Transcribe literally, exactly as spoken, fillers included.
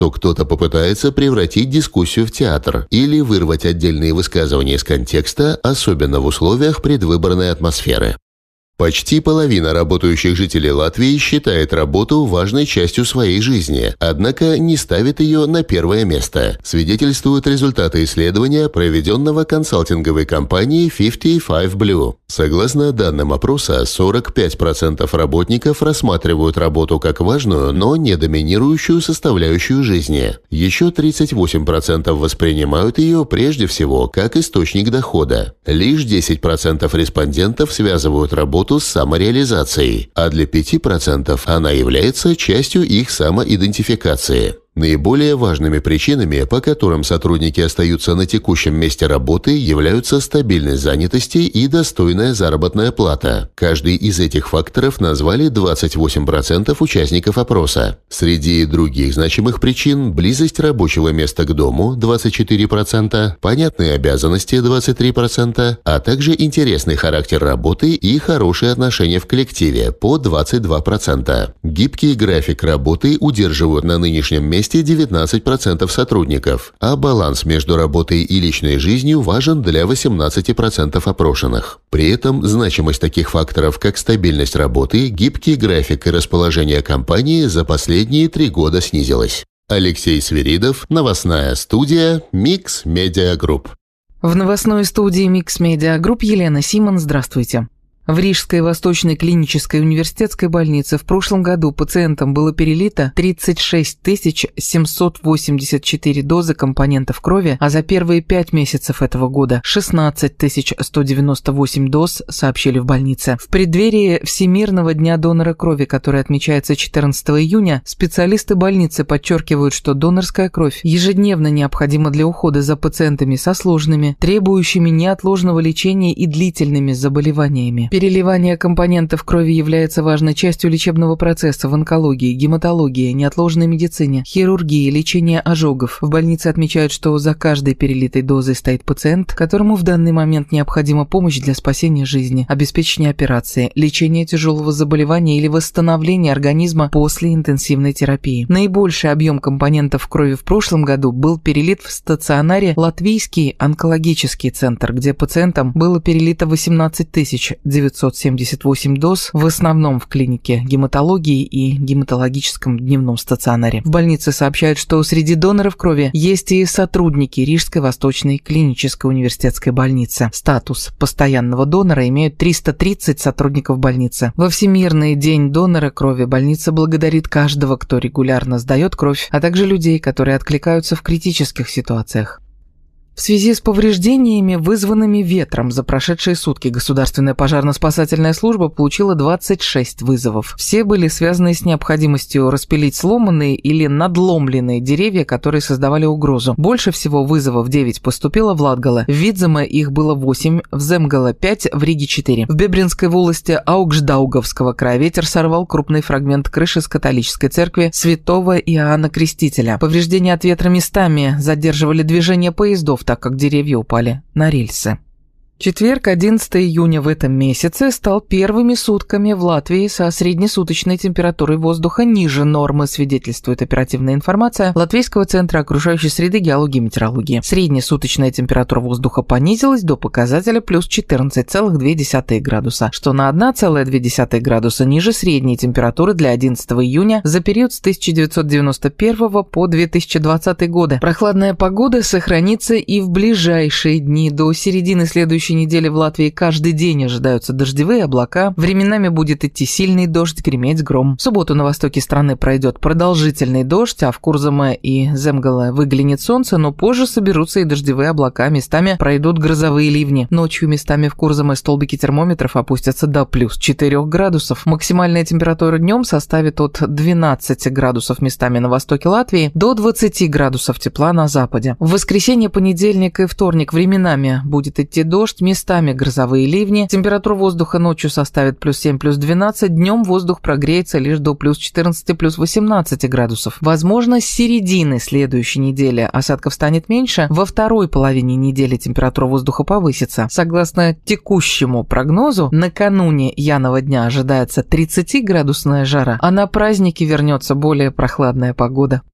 то кто-то попытается превратить дискуссию в театр или вырвать отдельные высказывания из контекста, особенно в условиях предвыборной атмосферы. Почти половина работающих жителей Латвии считает работу важной частью своей жизни, однако не ставит ее на первое место, свидетельствуют результаты исследования, проведенного консалтинговой компанией пятьдесят пять Blue. Согласно данным опроса, сорок пять процентов работников рассматривают работу как важную, но не доминирующую составляющую жизни. Еще тридцать восемь процентов воспринимают ее прежде всего как источник дохода. Лишь десять процентов респондентов связывают работу с самореализацией, а для пяти процентов она является частью их самоидентификации. Наиболее важными причинами, по которым сотрудники остаются на текущем месте работы, являются стабильность занятости и достойная заработная плата. Каждый из этих факторов назвали двадцать восемь процентов участников опроса. Среди других значимых причин – близость рабочего места к дому – двадцать четыре процента, понятные обязанности – двадцать три процента, а также интересный характер работы и хорошие отношения в коллективе – по двадцать два процента. Гибкий график работы удерживают на нынешнем месте девятнадцать процентов сотрудников, а баланс между работой и личной жизнью важен для восемнадцати процентов опрошенных. При этом значимость таких факторов, как стабильность работы, гибкий график и расположение компании за последние три года снизилась. Алексей Свиридов, новостная студия Mix Media Group. В новостной студии Mix Media Group Елена Симон, здравствуйте. В Рижской Восточной клинической университетской больнице в прошлом году пациентам было перелито тридцать шесть тысяч семьсот восемьдесят четыре дозы компонентов крови, а за первые пять месяцев этого года шестнадцать тысяч сто девяносто восемь доз, сообщили в больнице. В преддверии Всемирного дня донора крови, который отмечается четырнадцатого июня, специалисты больницы подчеркивают, что донорская кровь ежедневно необходима для ухода за пациентами со сложными, требующими неотложного лечения и длительными заболеваниями. Переливание компонентов крови является важной частью лечебного процесса в онкологии, гематологии, неотложной медицине, хирургии, лечении ожогов. В больнице отмечают, что за каждой перелитой дозой стоит пациент, которому в данный момент необходима помощь для спасения жизни, обеспечения операции, лечения тяжелого заболевания или восстановления организма после интенсивной терапии. Наибольший объем компонентов крови в прошлом году был перелит в стационаре Латвийский онкологический центр, где пациентам было перелито восемнадцать тысяч девятьсот семьдесят восемь доз, в основном в клинике гематологии и гематологическом дневном стационаре. В больнице сообщают, что среди доноров крови есть и сотрудники Рижской Восточной клинической университетской больницы. Статус постоянного донора имеют триста тридцать сотрудников больницы. Во Всемирный день донора крови больница благодарит каждого, кто регулярно сдает кровь, а также людей, которые откликаются в критических ситуациях. В связи с повреждениями, вызванными ветром, за прошедшие сутки Государственная пожарно-спасательная служба получила двадцать шесть вызовов. Все были связаны с необходимостью распилить сломанные или надломленные деревья, которые создавали угрозу. Больше всего вызовов девять поступило в Латгале, в Видземе их было восемь, в Земгале пять, в Риге четыре. В Бебринской волости Аугждаугавского края ветер сорвал крупный фрагмент крыши с католической церкви Святого Иоанна Крестителя. Повреждения от ветра местами задерживали движение поездов, так как деревья упали на рельсы. Четверг, одиннадцатого июня в этом месяце, стал первыми сутками в Латвии со среднесуточной температурой воздуха ниже нормы, свидетельствует оперативная информация Латвийского центра окружающей среды, геологии и метеорологии. Среднесуточная температура воздуха понизилась до показателя плюс четырнадцать целых две десятых градуса, что на одна целая две десятых градуса ниже средней температуры для одиннадцатого июня за период с тысяча девятьсот девяносто первого по две тысячи двадцатый годы. Прохладная погода сохранится и в ближайшие дни. До середины следующей недели в Латвии каждый день ожидаются дождевые облака, временами будет идти сильный дождь, греметь гром. В субботу на востоке страны пройдет продолжительный дождь, а в Курзаме и Земгале выглянет солнце, но позже соберутся и дождевые облака, местами пройдут грозовые ливни. Ночью местами в Курзаме столбики термометров опустятся до плюс четырёх градусов. Максимальная температура днем составит от двенадцати градусов местами на востоке Латвии до двадцати градусов тепла на западе. В воскресенье, понедельник и вторник временами будет идти дождь, местами грозовые ливни. Температура воздуха ночью составит плюс семь, плюс двенадцать, днем воздух прогреется лишь до плюс четырнадцати, плюс восемнадцати градусов. Возможно, с середины следующей недели осадков станет меньше, во второй половине недели температура воздуха повысится. Согласно текущему прогнозу, накануне Янова дня ожидается тридцатиградусная жара, а на праздники вернется более прохладная погода.